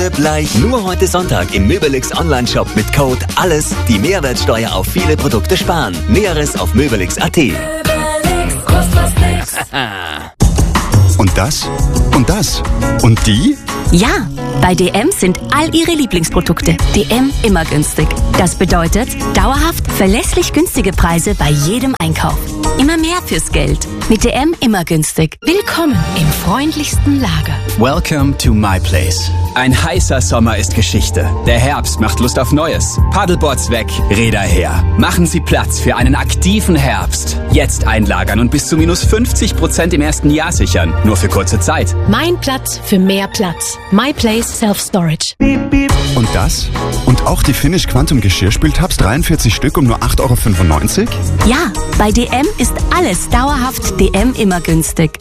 Bleich. Nur heute Sonntag im Möbelix Online-Shop mit Code ALLES die Mehrwertsteuer auf viele Produkte sparen. Näheres auf möbelix.at. Und das? Und das? Und die? Ja, bei DM sind all Ihre Lieblingsprodukte. DM immer günstig. Das bedeutet dauerhaft verlässlich günstige Preise bei jedem Einkauf. Immer mehr fürs Geld. Mit DM immer günstig. Willkommen im freundlichsten Lager. Welcome to my place. Ein heißer Sommer ist Geschichte. Der Herbst macht Lust auf Neues. Paddleboards weg, Räder her. Machen Sie Platz für einen aktiven Herbst. Jetzt einlagern und bis zu minus 50% im ersten Jahr sichern. Nur für kurze Zeit. Mein Platz für mehr Platz. My Place Self-Storage. Und das? Und auch die Finish Quantum Geschirrspültabs 43 Stück um nur 8,95 €? Ja, bei DM ist alles dauerhaft DM immer günstig.